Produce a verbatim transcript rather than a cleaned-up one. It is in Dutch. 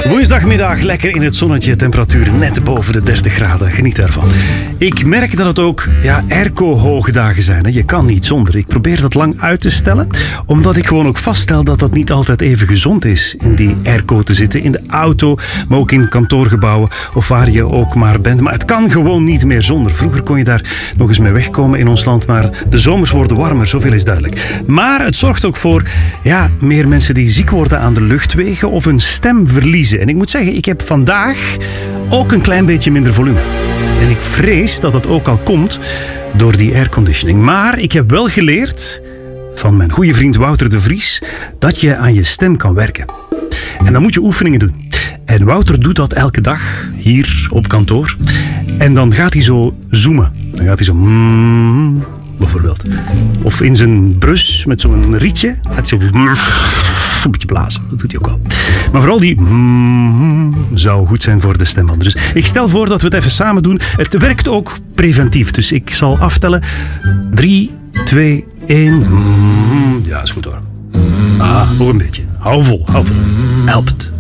Woensdagmiddag, lekker in het zonnetje, temperatuur net boven de dertig graden. Geniet daarvan. Ik merk dat het ook ja, airco-hoogdagen zijn. Hè. Je kan niet zonder. Ik probeer dat lang uit te stellen, omdat ik gewoon ook vaststel dat dat niet altijd even gezond is in die airco te zitten. In de auto, maar ook in kantoorgebouwen of waar je ook maar bent. Maar het kan gewoon niet meer zonder. Vroeger kon je daar nog eens mee wegkomen in ons land, maar de zomers worden warmer, zoveel is duidelijk. Maar het zorgt ook voor ja, meer mensen die ziek worden aan de luchtwegen of hun stem verliezen. En ik moet zeggen, ik heb vandaag ook een klein beetje minder volume. En ik vrees dat dat ook al komt door die airconditioning. Maar ik heb wel geleerd van mijn goede vriend Wouter de Vries dat je aan je stem kan werken. En dan moet je oefeningen doen. En Wouter doet dat elke dag hier op kantoor. En dan gaat hij zo zoomen. Dan gaat hij zo... Mm, bijvoorbeeld. Of in zijn brus met zo'n rietje. Gaat hij zo... Een beetje blazen, dat doet hij ook wel. Maar vooral die mm, zou goed zijn voor de stembanden. Dus ik stel voor dat we het even samen doen. Het werkt ook preventief. Dus ik zal aftellen. drie, twee, één. Mm, ja, is goed hoor. Ah, nog een beetje. Hou vol, hou vol. Helpt.